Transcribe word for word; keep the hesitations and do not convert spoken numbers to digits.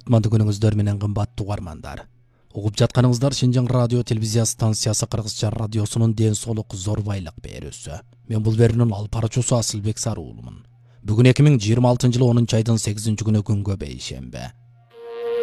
кутманды күнүңүздөр менен кымбаттуу угармандар. Угуп жатканыңыздар Шинжаң радио телевизия станциясы Кыргызча радиосунун ден соолук зорбайлык берүүсү. Мен бул берүүнүн алып баруучусу Асылбек Саруулумун. Бүгүн эки миң жыйырма алтынчы жылы онунчу айдын сегизинчи күнү күнгө бейшембе.